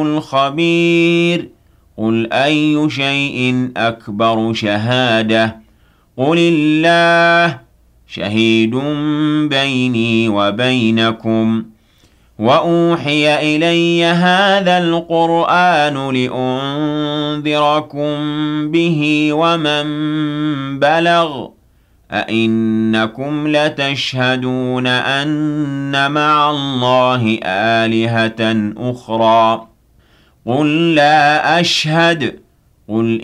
الخبير قل أي شيء أكبر شهادة قل الله شهيد بيني وبينكم وأوحي إلي هذا القرآن لأنذركم به ومن بلغ أئنكم لتشهدون أن مع الله آلهة أخرى قل لا أشهد قل